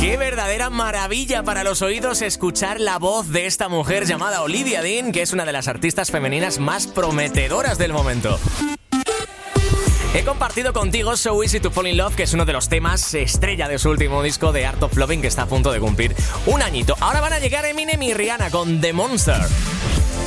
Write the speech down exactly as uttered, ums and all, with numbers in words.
Qué verdadera maravilla para los oídos escuchar la voz de esta mujer llamada Olivia Dean, que es una de las artistas femeninas más prometedoras del momento. He compartido contigo So Easy to Fall in Love, que es uno de los temas estrella de su último disco de Art of Loving, que está a punto de cumplir un añito. Ahora van a llegar Eminem y Rihanna con The Monster.